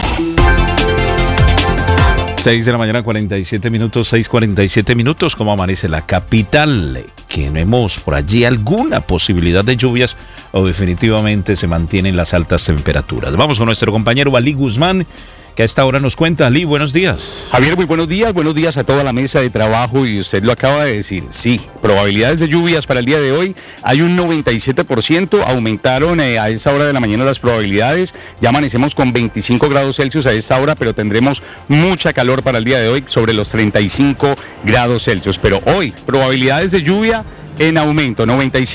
6 de la mañana, 47 minutos, 6:47 minutos. ¿Cómo amanece la capital? Que no hemos por allí alguna posibilidad de lluvias o definitivamente se mantienen las altas temperaturas. Vamos con nuestro compañero Ali Guzmán, que a esta hora nos cuenta. Ali, buenos días. Javier, muy buenos días a toda la mesa de trabajo y usted lo acaba de decir, sí, probabilidades de lluvias para el día de hoy, hay un 97%, aumentaron a esta hora de la mañana las probabilidades, ya amanecemos con 25 grados Celsius a esta hora, pero tendremos mucha calor para el día de hoy, sobre los 35 grados Celsius, pero hoy probabilidades de lluvia en aumento,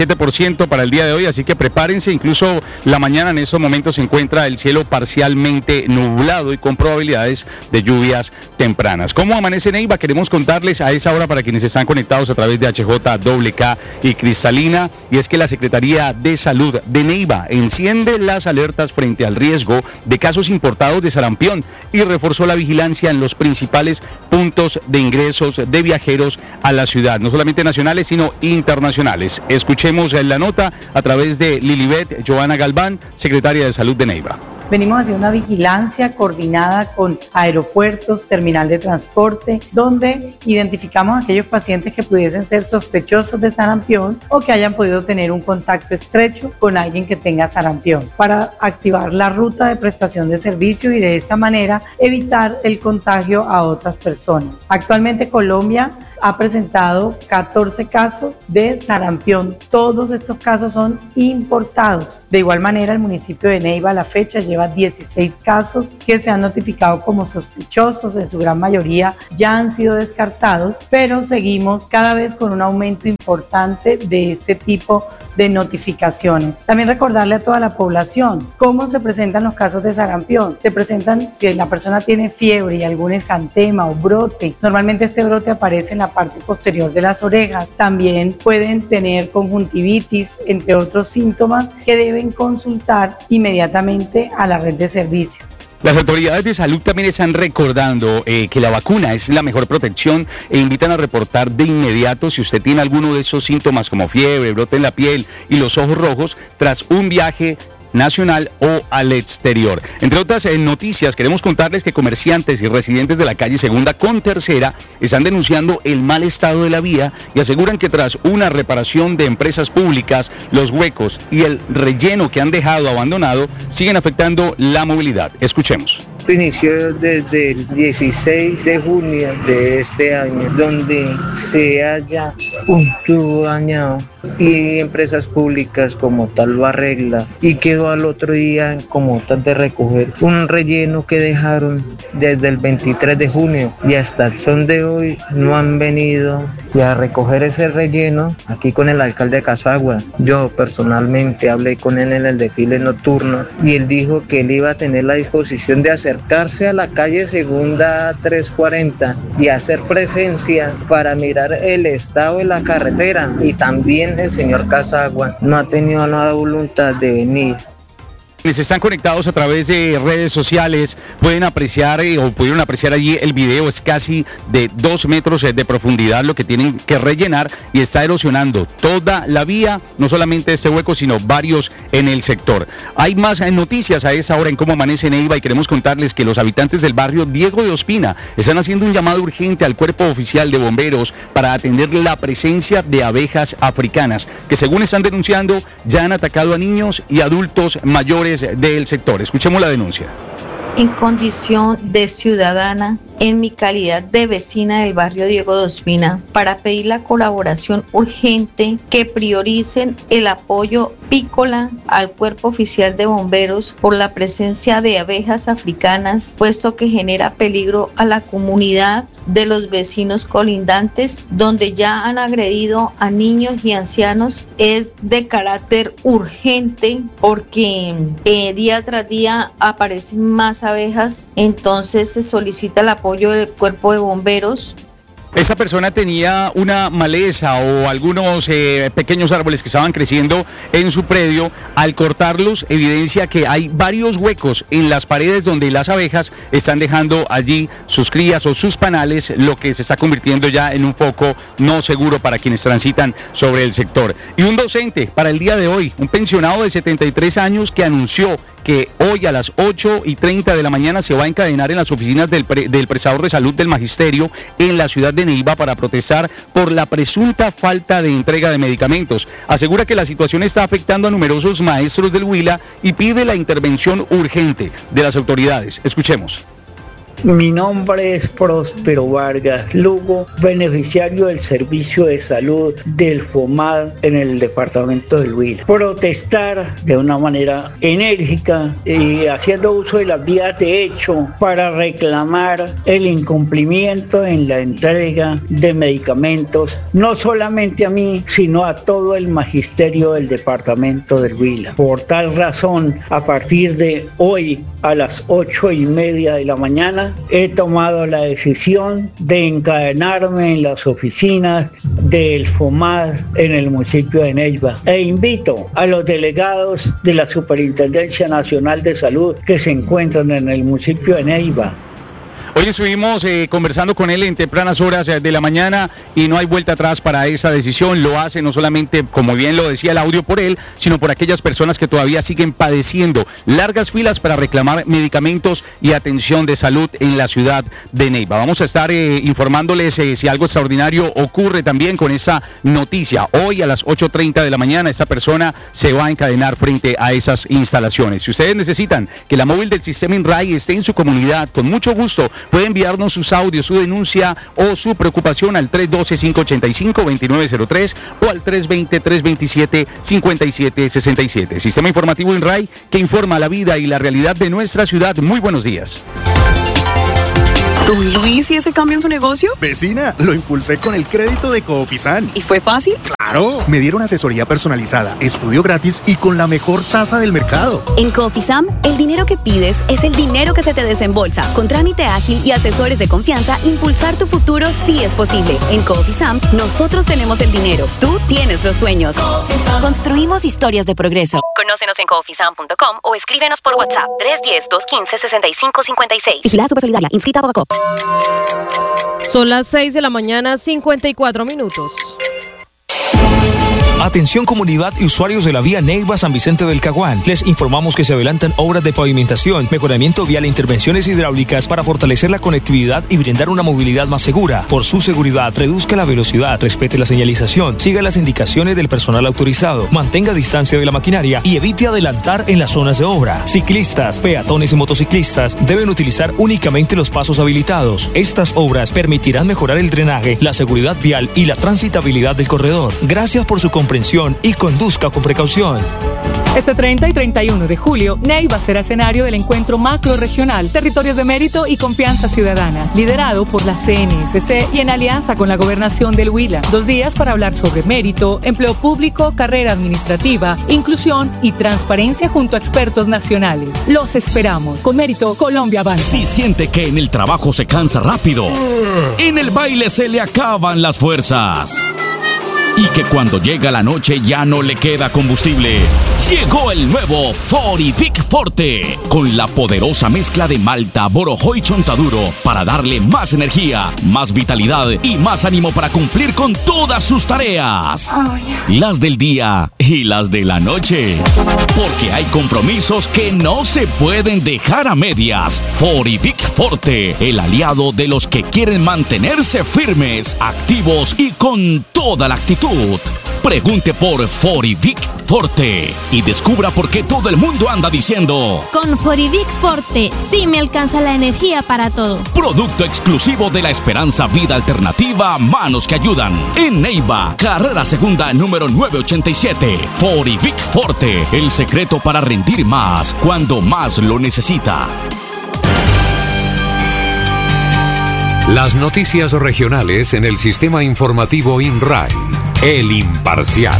97% para el día de hoy, así que prepárense, incluso la mañana en estos momentos se encuentra el cielo parcialmente nublado y con probabilidades de lluvias tempranas. ¿Cómo amanece Neiva? Queremos contarles a esa hora para quienes están conectados a través de HJWK y Cristalina, y es que la Secretaría de Salud de Neiva enciende las alertas frente al riesgo de casos importados de sarampión y reforzó la vigilancia en los principales puntos de ingresos de viajeros a la ciudad, no solamente nacionales, sino internacionales. Escuchemos la nota a través de Lilibet Joana Galván, secretaria de Salud de Neiva. Venimos haciendo una vigilancia coordinada con aeropuertos, terminal de transporte, donde identificamos a aquellos pacientes que pudiesen ser sospechosos de sarampión o que hayan podido tener un contacto estrecho con alguien que tenga sarampión, para activar la ruta de prestación de servicio y de esta manera evitar el contagio a otras personas. Actualmente Colombia ha presentado 14 casos de sarampión. Todos estos casos son importados. De igual manera, el municipio de Neiva a la fecha lleva 16 casos que se han notificado como sospechosos. En su gran mayoría ya han sido descartados, pero seguimos cada vez con un aumento importante de este tipo de notificaciones. También recordarle a toda la población cómo se presentan los casos de sarampión. Se presentan si la persona tiene fiebre y algún exantema o brote. Normalmente este brote aparece en la parte posterior de las orejas. También pueden tener conjuntivitis, entre otros síntomas que deben consultar inmediatamente a la red de servicio. Las autoridades de salud también están recordando que la vacuna es la mejor protección e invitan a reportar de inmediato si usted tiene alguno de esos síntomas como fiebre, brote en la piel y los ojos rojos tras un viaje nacional o al exterior. Entre otras noticias, queremos contarles que comerciantes y residentes de la calle Segunda con Tercera están denunciando el mal estado de la vía y aseguran que tras una reparación de empresas públicas, los huecos y el relleno que han dejado abandonado siguen afectando la movilidad. Escuchemos. Inició desde el 16 de junio de este año, donde se halla un tubo dañado y empresas públicas como tal lo arregla, y quedó al otro día como tal de recoger un relleno que dejaron desde el 23 de junio y hasta el son de hoy no han venido a recoger ese relleno aquí con el alcalde de Casagua. Yo personalmente hablé con él en el desfile nocturno y él dijo que él iba a tener la disposición de acercarse a la calle Segunda 340 y hacer presencia para mirar el estado de la carretera, y también el señor Casagua no ha tenido la voluntad de venir. Quienes están conectados a través de redes sociales pueden apreciar o pudieron apreciar allí el video. Es casi de 2 metros de profundidad lo que tienen que rellenar y está erosionando toda la vía, no solamente este hueco sino varios en el sector. Hay más noticias a esa hora en Cómo Amanece Neiva y queremos contarles que los habitantes del barrio Diego de Ospina están haciendo un llamado urgente al cuerpo oficial de bomberos para atender la presencia de abejas africanas que, según están denunciando, ya han atacado a niños y adultos mayores del sector. Escuchemos la denuncia. En condición de ciudadana, en mi calidad de vecina del barrio Diego de Ospina, para pedir la colaboración urgente que prioricen el apoyo pícola al cuerpo oficial de bomberos por la presencia de abejas africanas, puesto que genera peligro a la comunidad de los vecinos colindantes, donde ya han agredido a niños y ancianos. Es de carácter urgente porque día tras día aparecen más abejas, entonces se solicita el apoyo del cuerpo de bomberos. Esa persona tenía una maleza o algunos pequeños árboles que estaban creciendo en su predio. Al cortarlos, evidencia que hay varios huecos en las paredes donde las abejas están dejando allí sus crías o sus panales, lo que se está convirtiendo ya en un foco no seguro para quienes transitan sobre el sector. Y un docente para el día de hoy, un pensionado de 73 años que anunció que hoy a las 8:30 de la mañana se va a encadenar en las oficinas del prestador de salud del Magisterio en la ciudad de Neiva para protestar por la presunta falta de entrega de medicamentos. Asegura que la situación está afectando a numerosos maestros del Huila y pide la intervención urgente de las autoridades. Escuchemos. Mi nombre es Próspero Vargas Lugo, beneficiario del servicio de salud del FOMAD en el departamento del Huila. Protestar de una manera enérgica y haciendo uso de las vías de hecho para reclamar el incumplimiento en la entrega de medicamentos, no solamente a mí, sino a todo el magisterio del departamento del Huila. Por tal razón, a partir de hoy a las 8:30 de la mañana, he tomado la decisión de encadenarme en las oficinas del FOMAD en el municipio de Neiva e invito a los delegados de la Superintendencia Nacional de Salud que se encuentran en el municipio de Neiva. Hoy estuvimos conversando con él en tempranas horas de la mañana y no hay vuelta atrás para esa decisión. Lo hace no solamente, como bien lo decía el audio, por él, sino por aquellas personas que todavía siguen padeciendo largas filas para reclamar medicamentos y atención de salud en la ciudad de Neiva. Vamos a estar informándoles si algo extraordinario ocurre también con esa noticia. Hoy a las 8:30 de la mañana esta persona se va a encadenar frente a esas instalaciones. Si ustedes necesitan que la móvil del sistema INRAI esté en su comunidad, con mucho gusto puede enviarnos sus audios, su denuncia o su preocupación al 312-585-2903 o al 320-327-5767. Sistema Informativo INRAI, que informa la vida y la realidad de nuestra ciudad. Muy buenos días. ¿Don Luis y ese cambio en su negocio? Vecina, lo impulsé con el crédito de Coofisam. ¿Y fue fácil? ¡Claro! Me dieron asesoría personalizada, estudio gratis y con la mejor tasa del mercado. En Coofisam, el dinero que pides es el dinero que se te desembolsa. Con trámite ágil y asesores de confianza, impulsar tu futuro sí es posible. En Coofisam, nosotros tenemos el dinero. Tú tienes los sueños. Coofisam. Construimos historias de progreso. Conócenos en coofisam.com o escríbenos por WhatsApp 310-215-6556. Vigilada Supersolidaria. Inscrita a Bogacop. Son las 6 de la mañana, 54 minutos. Atención comunidad y usuarios de la vía Neiva San Vicente del Caguán. Les informamos que se adelantan obras de pavimentación, mejoramiento vial e intervenciones hidráulicas para fortalecer la conectividad y brindar una movilidad más segura. Por su seguridad, reduzca la velocidad, respete la señalización, siga las indicaciones del personal autorizado, mantenga distancia de la maquinaria y evite adelantar en las zonas de obra. Ciclistas, peatones y motociclistas deben utilizar únicamente los pasos habilitados. Estas obras permitirán mejorar el drenaje, la seguridad vial y la transitabilidad del corredor. Gracias por su comprensión y conduzca con precaución. Este 30 y 31 de julio, Neiva será escenario del encuentro macro-regional Territorios de Mérito y Confianza Ciudadana, liderado por la CNSC y en alianza con la Gobernación del Huila. 2 días para hablar sobre mérito, empleo público, carrera administrativa, inclusión y transparencia junto a expertos nacionales. Los esperamos. Con Mérito, Colombia avanza. Si siente que en el trabajo se cansa rápido, en el baile se le acaban las fuerzas y que cuando llega la noche ya no le queda combustible, llegó el nuevo Forivic Forte, con la poderosa mezcla de malta, borojó y chontaduro para darle más energía, más vitalidad y más ánimo para cumplir con todas sus tareas. Las del día y las de la noche. Porque hay compromisos que no se pueden dejar a medias. Forivic Forte, el aliado de los que quieren mantenerse firmes, activos y con toda la actitud. Pregunte por Forivic Forte y descubra por qué todo el mundo anda diciendo: con Forivic Forte sí me alcanza la energía para todo. Producto exclusivo de la Esperanza Vida Alternativa, Manos que Ayudan. En Neiva, carrera segunda número 987. Forivic Forte, el secreto para rendir más cuando más lo necesita. Las noticias regionales en el sistema informativo INRAI. El Imparcial.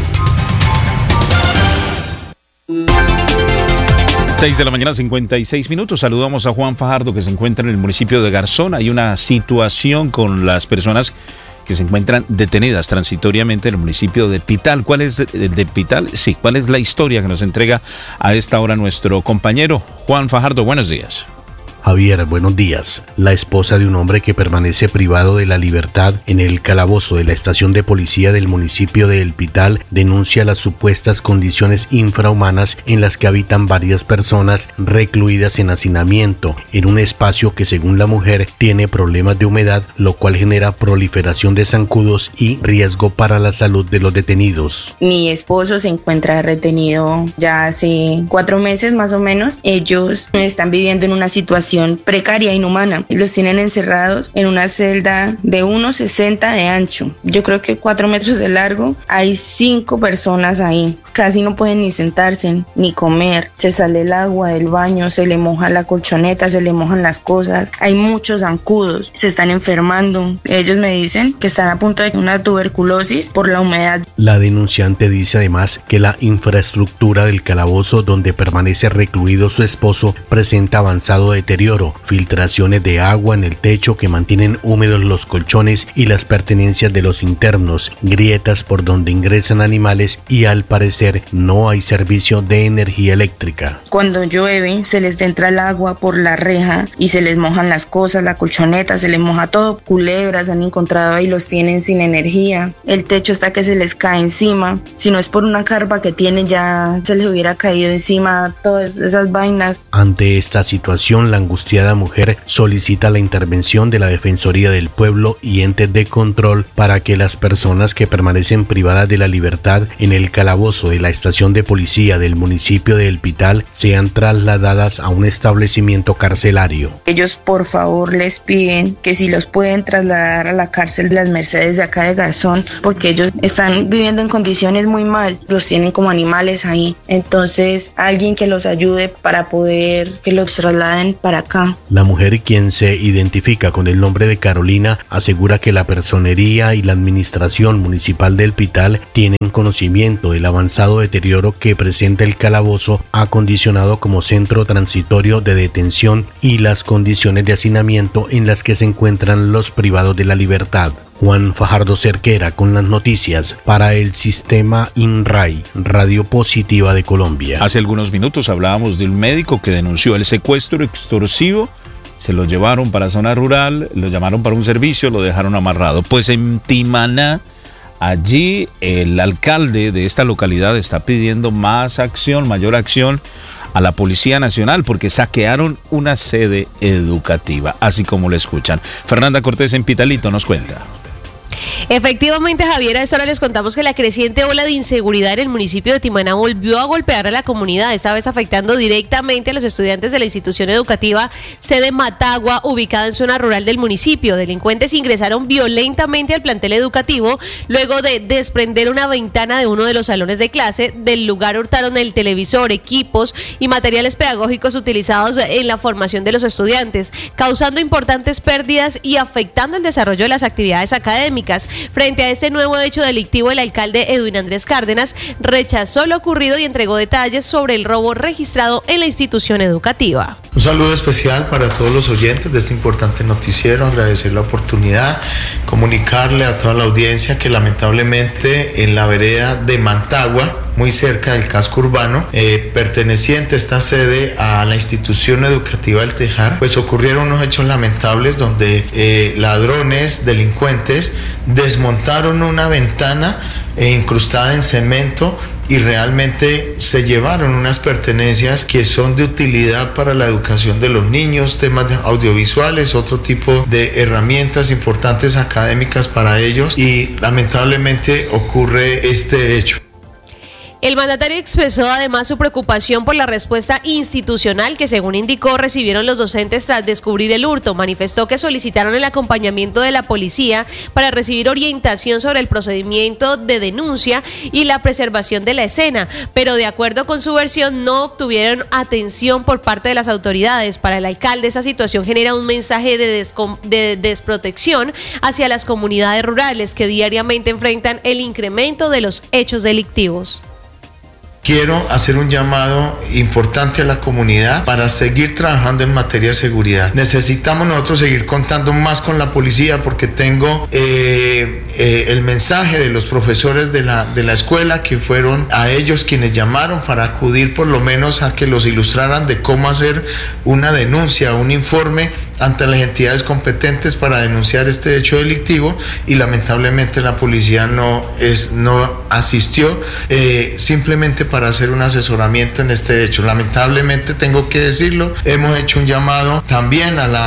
6 de la mañana, 56 minutos. Saludamos a Juan Fajardo, que se encuentra en el municipio de Garzón. Hay una situación con las personas que se encuentran detenidas transitoriamente en el municipio de Pital. ¿Cuál es el de Pital? Sí, ¿cuál es la historia que nos entrega a esta hora nuestro compañero Juan Fajardo? Buenos días. Javier, buenos días. La esposa de un hombre que permanece privado de la libertad en el calabozo de la estación de policía del municipio de El Pital denuncia las supuestas condiciones infrahumanas en las que habitan varias personas recluidas en hacinamiento, en un espacio que, según la mujer, tiene problemas de humedad, lo cual genera proliferación de zancudos y riesgo para la salud de los detenidos. Mi esposo se encuentra retenido ya hace 4 meses más o menos. Ellos están viviendo en una situación condición precaria, inhumana. Los tienen encerrados en una celda de 1,60 de ancho. Yo creo que 4 metros de largo. Hay 5 personas ahí. Casi no pueden ni sentarse, ni comer. Se sale el agua del baño, se le moja la colchoneta, se le mojan las cosas. Hay muchos zancudos. Se están enfermando. Ellos me dicen que están a punto de una tuberculosis por la humedad. La denunciante dice además que la infraestructura del calabozo donde permanece recluido su esposo presenta avanzado deterioro, filtraciones de agua en el techo que mantienen húmedos los colchones y las pertenencias de los internos, grietas por donde ingresan animales y al parecer no hay servicio de energía eléctrica. Cuando llueve se les entra el agua por la reja y se les mojan las cosas, la colchoneta, se les moja todo. Culebras han encontrado ahí, los tienen sin energía. El techo está que se les cae encima. Si no es por una carpa que tienen, ya se les hubiera caído encima todas esas vainas. Ante esta situación, la angustiada mujer solicita la intervención de la Defensoría del Pueblo y entes de control para que las personas que permanecen privadas de la libertad en el calabozo de la estación de policía del municipio de El Pital sean trasladadas a un establecimiento carcelario. Ellos por favor les piden que si los pueden trasladar a la cárcel de las Mercedes de acá de Garzón, porque ellos están viviendo en condiciones muy mal, los tienen como animales ahí. Entonces alguien que los ayude para poder que los trasladen para acá. La mujer, quien se identifica con el nombre de Carolina, asegura que la personería y la administración municipal del Pital tienen conocimiento del avanzado deterioro que presenta el calabozo acondicionado como centro transitorio de detención y las condiciones de hacinamiento en las que se encuentran los privados de la libertad. Juan Fajardo Cerquera con las noticias para el sistema INRAI, Radio Positiva de Colombia. Hace algunos minutos hablábamos de un médico que denunció el secuestro extorsivo. Se lo llevaron para zona rural, lo llamaron para un servicio, lo dejaron amarrado. Pues en Timaná, allí el alcalde de esta localidad está pidiendo más acción, mayor acción a la Policía Nacional porque saquearon una sede educativa, así como lo escuchan. Fernanda Cortés en Pitalito nos cuenta. Efectivamente, Javier, a esta hora les contamos que la creciente ola de inseguridad en el municipio de Timaná volvió a golpear a la comunidad, esta vez afectando directamente a los estudiantes de la institución educativa sede Matagua, ubicada en zona rural del municipio. Delincuentes ingresaron violentamente al plantel educativo luego de desprender una ventana de uno de los salones de clase. Del lugar hurtaron el televisor, equipos y materiales pedagógicos utilizados en la formación de los estudiantes, causando importantes pérdidas y afectando el desarrollo de las actividades académicas. Frente a este nuevo hecho delictivo, el alcalde Edwin Andrés Cárdenas rechazó lo ocurrido y entregó detalles sobre el robo registrado en la institución educativa. Un saludo especial para todos los oyentes de este importante noticiero, agradecer la oportunidad, comunicarle a toda la audiencia que lamentablemente en la vereda de Mantagua, muy cerca del casco urbano, perteneciente a esta sede a la institución educativa del Tejar, pues ocurrieron unos hechos lamentables donde ladrones, delincuentes, desmontaron una ventana incrustada en cemento y realmente se llevaron unas pertenencias que son de utilidad para la educación de los niños, temas audiovisuales, otro tipo de herramientas importantes académicas para ellos, y lamentablemente ocurre este hecho. El mandatario expresó además su preocupación por la respuesta institucional que, según indicó, recibieron los docentes tras descubrir el hurto. Manifestó que solicitaron el acompañamiento de la policía para recibir orientación sobre el procedimiento de denuncia y la preservación de la escena, pero de acuerdo con su versión no obtuvieron atención por parte de las autoridades. Para el alcalde, esa situación genera un mensaje de desprotección hacia las comunidades rurales que diariamente enfrentan el incremento de los hechos delictivos. Quiero hacer un llamado importante a la comunidad para seguir trabajando en materia de seguridad. Necesitamos nosotros seguir contando más con la policía porque tengo el mensaje de los profesores de la escuela que fueron a ellos quienes llamaron para acudir por lo menos a que los ilustraran de cómo hacer una denuncia, un informe ante las entidades competentes para denunciar este hecho delictivo, y lamentablemente la policía no asistió simplemente para hacer un asesoramiento en este hecho. Lamentablemente tengo que decirlo, hemos hecho un llamado también al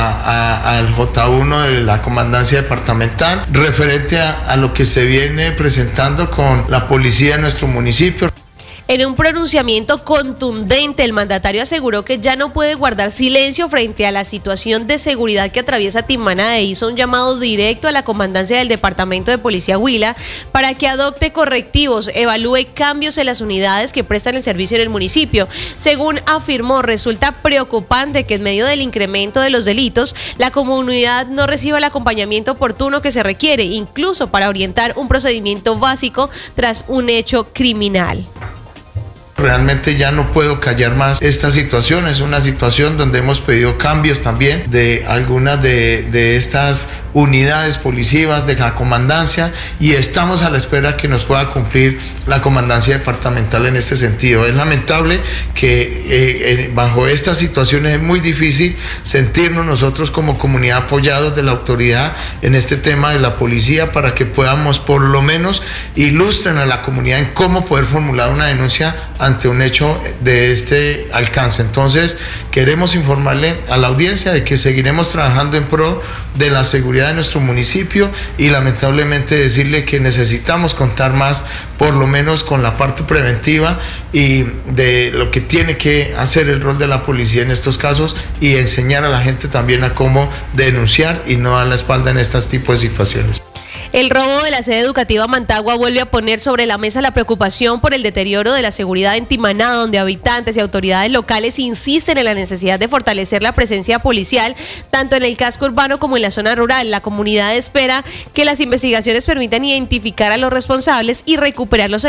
J1 de la Comandancia Departamental referente a lo que se viene presentando con la policía de nuestro municipio. En un pronunciamiento contundente, el mandatario aseguró que ya no puede guardar silencio frente a la situación de seguridad que atraviesa Timaná e hizo un llamado directo a la comandancia del Departamento de Policía Huila para que adopte correctivos, evalúe cambios en las unidades que prestan el servicio en el municipio. Según afirmó, resulta preocupante que en medio del incremento de los delitos, la comunidad no reciba el acompañamiento oportuno que se requiere, incluso para orientar un procedimiento básico tras un hecho criminal. Realmente ya no puedo callar más esta situación. Es una situación donde hemos pedido cambios también de algunas de estas unidades policivas de la comandancia y estamos a la espera que nos pueda cumplir la comandancia departamental en este sentido. Es lamentable que bajo estas situaciones es muy difícil sentirnos nosotros como comunidad apoyados de la autoridad en este tema de la policía para que podamos por lo menos ilustren a la comunidad en cómo poder formular una denuncia ante un hecho de este alcance. Entonces queremos informarle a la audiencia de que seguiremos trabajando en pro de la seguridad de nuestro municipio y lamentablemente decirle que necesitamos contar más por lo menos con la parte preventiva y de lo que tiene que hacer el rol de la policía en estos casos y enseñar a la gente también a cómo denunciar y no dar la espalda en estos tipos de situaciones. El robo de la sede educativa Mantagua vuelve a poner sobre la mesa la preocupación por el deterioro de la seguridad en Timaná, donde habitantes y autoridades locales insisten en la necesidad de fortalecer la presencia policial, tanto en el casco urbano como en la zona rural. La comunidad espera que las investigaciones permitan identificar a los responsables y recuperar los